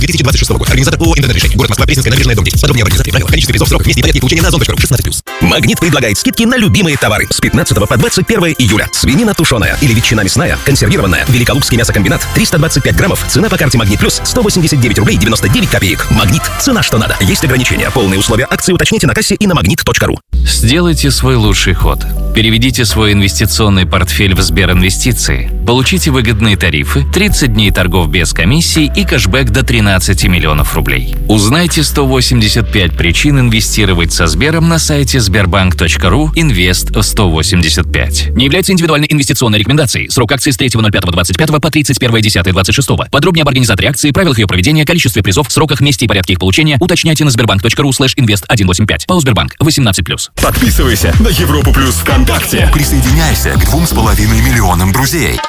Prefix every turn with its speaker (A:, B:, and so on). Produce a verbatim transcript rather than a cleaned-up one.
A: две тысячи двадцать шестого года. Организатор ООО «Интернет-решение». Город Москва, Пресненская набережная, дом десять. Подробнее об организации, правила, количестве призов, сроках, месте и порядке получения на озон точка ру. шестнадцать плюс. Магнит предлагает скидки на любимые товары с пятнадцатого по двадцать первое июля. Свинина тушеная или ветчина мясная, консервированная, Великолукский мясокомбинат, триста двадцать пять граммов. Цена по карте Магнит Плюс сто восемьдесят девять рублей девяносто девять копеек. Магнит. Цена что надо. Есть ограничения. Полные условия акции уточните на кассе и на магнит точка ру.
B: Сделайте свой лучший ход. Переведите свой инвестиционный портфель в Сберинвестиции. Получите выгодные тарифы, тридцать дней торгов без комиссий и кэшбэк до тринадцати миллионов рублей. Узнайте сто восемьдесят пять причин инвестировать со Сбером на сайте сбербанк точка ру инвест сто восемьдесят пять. Не является индивидуальной инвестиционной рекомендацией. Срок акции с третьего ноль пятого двадцать пятого по тридцать первое десятое двадцать шестого. Подробнее об организаторе акции, правилах ее проведения, количестве призов, сроках, месте и порядке их получения уточняйте на сбербанк точка ру слэш инвест сто восемьдесят пять. ПАО Сбербанк. восемнадцать плюс.
C: Подписывайся на Европу Плюс ВКонтакте.
D: Присоединяйся к двум с половиной миллионам друзей.